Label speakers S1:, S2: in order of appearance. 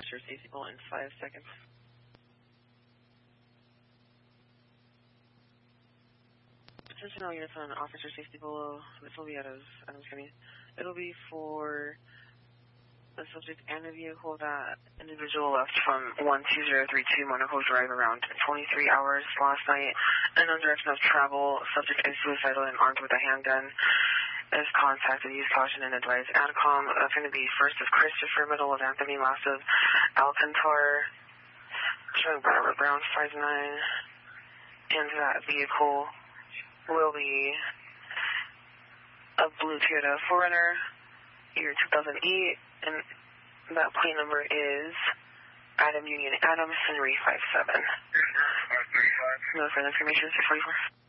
S1: Officer safety goal in 5 seconds. Attention all units on officer safety below. This will be at Adams County. It'll be for the subject and the vehicle. That individual left from 12032 Monaco Drive around 23 hours last night and on direction of travel. Subject is suicidal and armed with a handgun. Is contacted, use caution and advise ADCOM. That's going to be first of Christopher, middle of Anthony, last of Alcantar, showing Robert Brown 5'9", and that vehicle will be a blue Toyota 4Runner, year 2008, and that plate number is Adam Union Adam Henry 57. No further information, 644.